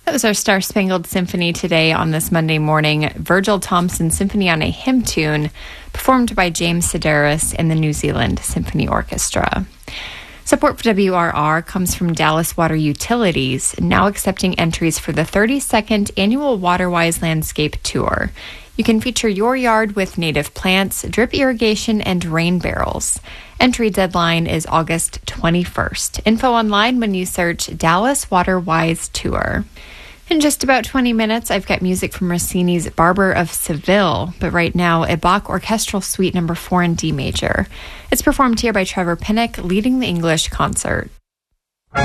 That was our Star Spangled Symphony today on this Monday morning. Virgil Thompson Symphony on a Hymn Tune, performed by James Sedaris and the New Zealand Symphony Orchestra. Support for WRR comes from Dallas Water Utilities, now accepting entries for the 32nd Annual Waterwise Landscape Tour. You can feature your yard with native plants, drip irrigation, and rain barrels. Entry deadline is August 21st. Info online when you search Dallas Waterwise Tour. In just about 20 minutes, I've got music from Rossini's Barber of Seville, but right now, a Bach Orchestral Suite No. 4 in D major. It's performed here by Trevor Pinnock, leading the English concert.